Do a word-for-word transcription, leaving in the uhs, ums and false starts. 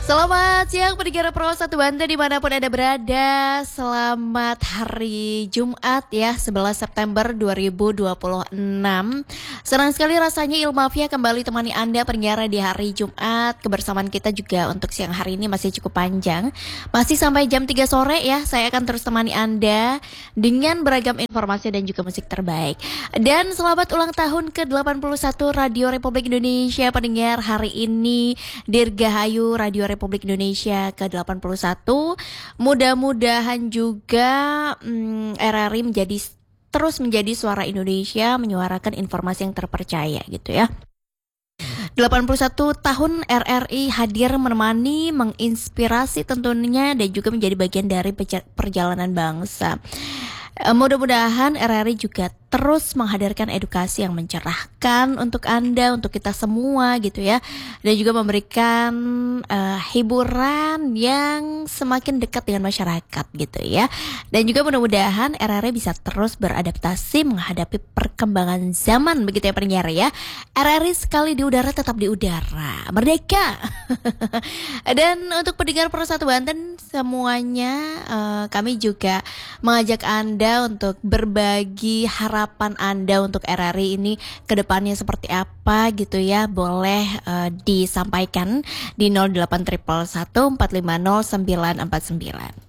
Selamat siang pendengar Pro satu Banten dimanapun Anda berada. Selamat hari Jumat ya, sebelas September dua ribu dua puluh enam. Senang sekali rasanya Ilmafia kembali temani Anda pendengar di hari Jumat. Kebersamaan kita juga untuk siang hari ini masih cukup panjang. Masih sampai jam tiga sore ya, saya akan terus temani Anda dengan beragam informasi dan juga musik terbaik. Dan selamat ulang tahun ke delapan puluh satu Radio Republik Indonesia pendengar hari ini. Dirgahayu Radio Republik Indonesia ke delapan puluh satu. Mudah-mudahan juga hmm, R R I menjadi terus menjadi suara Indonesia, menyuarakan informasi yang terpercaya gitu ya. delapan puluh satu tahun R R I hadir menemani, menginspirasi tentunya dan juga menjadi bagian dari perjalanan bangsa. Mudah-mudahan R R I juga terus menghadirkan edukasi yang mencerahkan untuk Anda, untuk kita semua gitu ya. Dan juga memberikan uh, hiburan yang semakin dekat dengan masyarakat gitu ya. Dan juga mudah-mudahan R R I bisa terus beradaptasi menghadapi perkembangan zaman begitu ya pendengar ya. R R I sekali di udara tetap di udara. Merdeka. Dan untuk pendengar Pro satu Banten semuanya uh, kami juga mengajak Anda untuk berbagi harapan Anda untuk R R I ini ke depannya seperti apa gitu ya. Boleh uh, disampaikan di nol delapan satu satu empat lima nol sembilan empat sembilan.